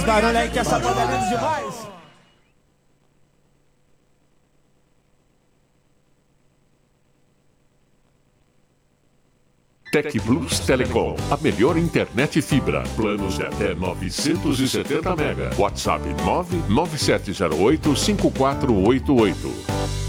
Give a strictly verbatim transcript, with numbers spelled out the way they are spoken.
mais barulho aí que essa banda é linda demais. Tec Plus Telecom, a melhor internet fibra. Planos de até novecentos e setenta mega. WhatsApp nove nove sete zero oito cinco quatro oito oito.